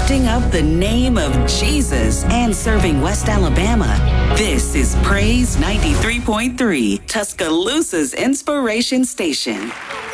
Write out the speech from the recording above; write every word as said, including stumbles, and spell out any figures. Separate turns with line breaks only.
lifting up the name of Jesus and serving West Alabama. This is Praise ninety-three point three, Tuscaloosa's inspiration station.